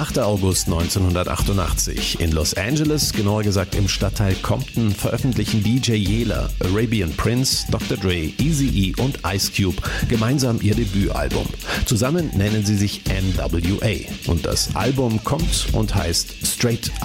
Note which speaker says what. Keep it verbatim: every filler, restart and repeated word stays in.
Speaker 1: achter August neunzehnhundertachtundachtzig. In Los Angeles, genauer gesagt im Stadtteil Compton, veröffentlichen D J Yela, Arabian Prince, Doktor Dre, Eazy-E und Ice Cube gemeinsam ihr Debütalbum. Zusammen nennen sie sich N W A und das Album kommt und heißt Straight